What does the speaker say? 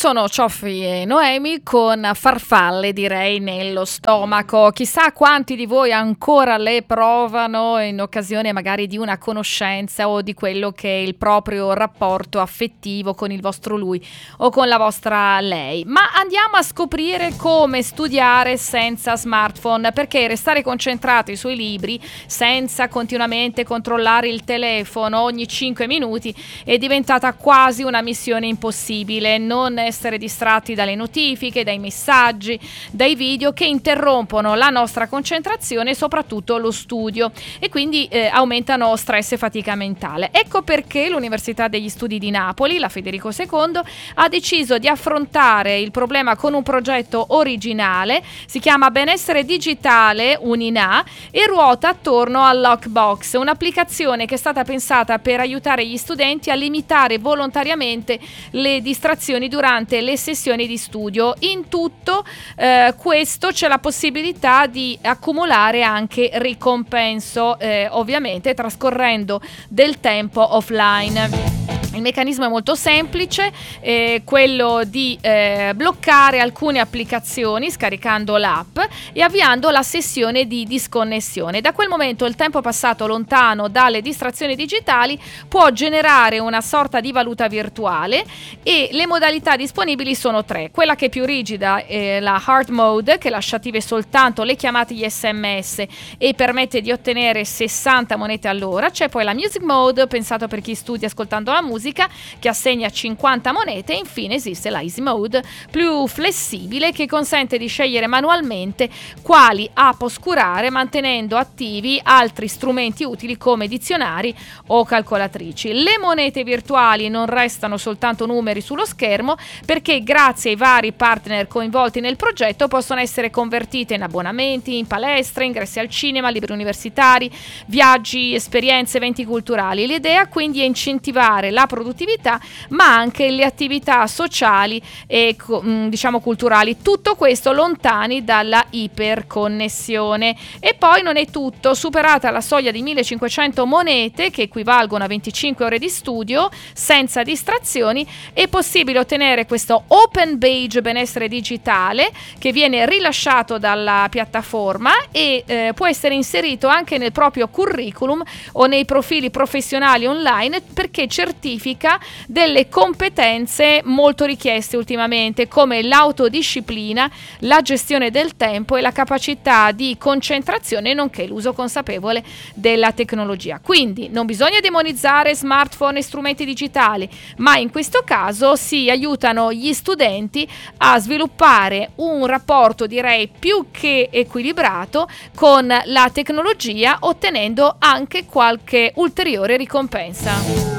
sono Cioffi e Noemi con farfalle, direi, nello stomaco. Chissà quanti di voi ancora le provano in occasione magari di una conoscenza o di quello che è il proprio rapporto affettivo con il vostro lui o con la vostra lei. Ma andiamo a scoprire come studiare senza smartphone, perché restare concentrati sui libri senza continuamente controllare il telefono ogni 5 minuti è diventata quasi una missione impossibile. Non essere distratti dalle notifiche, dai messaggi, dai video che interrompono la nostra concentrazione e soprattutto lo studio, e quindi aumentano stress e fatica mentale. Ecco perché l'Università degli Studi di Napoli, la Federico II, ha deciso di affrontare il problema con un progetto originale. Si chiama Benessere Digitale Unina e ruota attorno al Lockbox, un'applicazione che è stata pensata per aiutare gli studenti a limitare volontariamente le distrazioni durante le sessioni di studio. In tutto questo c'è la possibilità di accumulare anche ricompenso, ovviamente trascorrendo del tempo offline. Il meccanismo è molto semplice, quello di bloccare alcune applicazioni scaricando l'app e avviando la sessione di disconnessione. Da quel momento il tempo passato lontano dalle distrazioni digitali può generare una sorta di valuta virtuale, e le modalità disponibili sono 3. Quella che è più rigida è la Hard Mode, che lascia attive soltanto le chiamate e gli SMS e permette di ottenere 60 monete all'ora. C'è poi la Music Mode, pensato per chi studia ascoltando la musica, che assegna 50 monete, e infine esiste la Easy Mode, più flessibile, che consente di scegliere manualmente quali app oscurare, mantenendo attivi altri strumenti utili come dizionari o calcolatrici. Le monete virtuali non restano soltanto numeri sullo schermo, perché grazie ai vari partner coinvolti nel progetto possono essere convertite in abbonamenti, in palestre, ingressi al cinema, libri universitari, viaggi, esperienze, eventi culturali. L'idea quindi è incentivare la produttività, ma anche le attività sociali e culturali, tutto questo lontani dalla iperconnessione. E poi non è tutto: superata la soglia di 1500 monete, che equivalgono a 25 ore di studio senza distrazioni, è possibile ottenere questo Open Badge Benessere Digitale, che viene rilasciato dalla piattaforma e può essere inserito anche nel proprio curriculum o nei profili professionali online, perché certifica delle competenze molto richieste ultimamente, come l'autodisciplina, la gestione del tempo e la capacità di concentrazione, nonché l'uso consapevole della tecnologia. Quindi non bisogna demonizzare smartphone e strumenti digitali, ma in questo caso si aiutano gli studenti a sviluppare un rapporto, direi, più che equilibrato con la tecnologia, ottenendo anche qualche ulteriore ricompensa.